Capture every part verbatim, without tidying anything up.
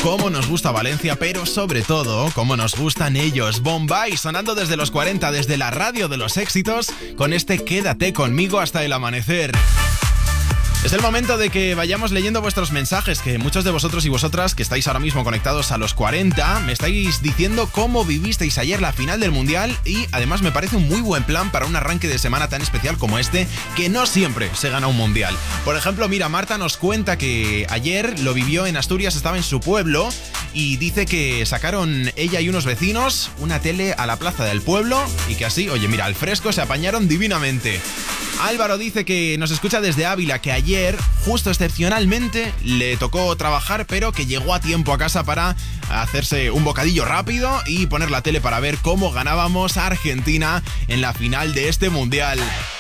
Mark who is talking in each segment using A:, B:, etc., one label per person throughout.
A: cómo nos gusta Valencia, pero sobre todo, cómo nos gustan ellos. Bombay sonando desde los cuarenta, desde la radio de los éxitos, con este Quédate conmigo hasta el amanecer. Es el momento de que vayamos leyendo vuestros mensajes, que muchos de vosotros y vosotras que estáis ahora mismo conectados a los cuarenta me estáis diciendo cómo vivisteis ayer la final del Mundial, y además me parece un muy buen plan para un arranque de semana tan especial como este, que no siempre se gana un Mundial. Por ejemplo, mira, Marta nos cuenta que ayer lo vivió en Asturias, estaba en su pueblo y dice que sacaron ella y unos vecinos una tele a la plaza del pueblo y que así, oye, mira, al fresco se apañaron divinamente. Álvaro dice que nos escucha desde Ávila, que ayer, justo excepcionalmente, le tocó trabajar, pero que llegó a tiempo a casa para hacerse un bocadillo rápido y poner la tele para ver cómo ganábamos a Argentina en la final de este Mundial.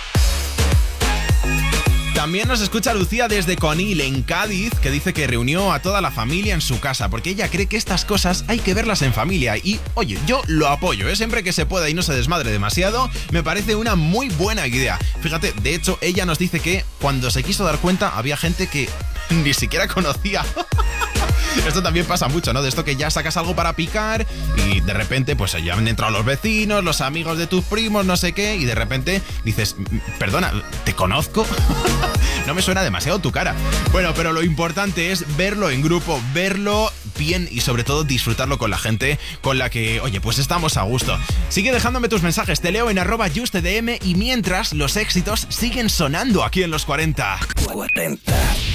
A: También nos escucha Lucía desde Conil, en Cádiz, que dice que reunió a toda la familia en su casa, porque ella cree que estas cosas hay que verlas en familia. Y, oye, yo lo apoyo, ¿eh? Siempre que se pueda y no se desmadre demasiado, me parece una muy buena idea. Fíjate, de hecho, ella nos dice que cuando se quiso dar cuenta había gente que ni siquiera conocía. Esto también pasa mucho, ¿no? De esto que ya sacas algo para picar y de repente pues ya han entrado los vecinos, los amigos de tus primos, no sé qué, y de repente dices, perdona, ¿te conozco? No me suena demasiado tu cara. Bueno, pero lo importante es verlo en grupo, verlo bien y sobre todo disfrutarlo con la gente con la que, oye, pues estamos a gusto. Sigue dejándome tus mensajes, te leo en arroba justdm, y mientras los éxitos siguen sonando aquí en los cuarenta.
B: cuarenta.